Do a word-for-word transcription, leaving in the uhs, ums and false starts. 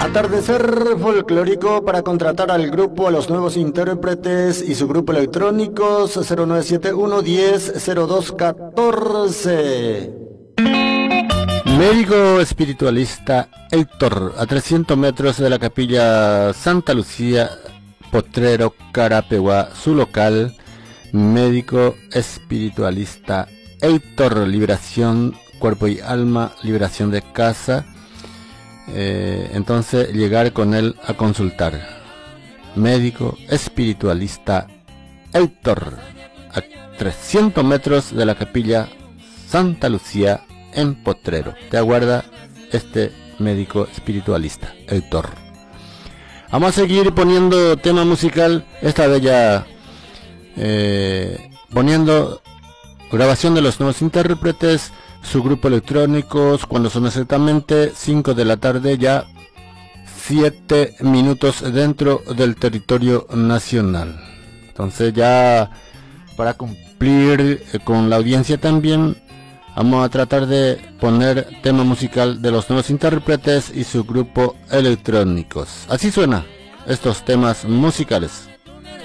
Atardecer folclórico para contratar al grupo, a los nuevos intérpretes y su grupo electrónicos cero nueve siete uno diez cero dos catorce. Médico espiritualista Héctor, a trescientos metros de la capilla Santa Lucía, Potrero, Carapeguá, su local. Médico espiritualista Héctor, liberación, cuerpo y alma, liberación de casa. Eh, entonces llegar con él a consultar. Médico espiritualista Héctor, a trescientos metros de la capilla Santa Lucía en Potrero. Te aguarda este médico espiritualista Héctor. Vamos a seguir poniendo tema musical, esta vez ya eh, poniendo grabación de los nuevos intérpretes, su grupo electrónicos, cuando son exactamente cinco de la tarde, ya siete minutos dentro del territorio nacional. Entonces ya para cumplir con la audiencia también vamos a tratar de poner tema musical de los nuevos intérpretes y su grupo electrónicos. Así suena estos temas musicales.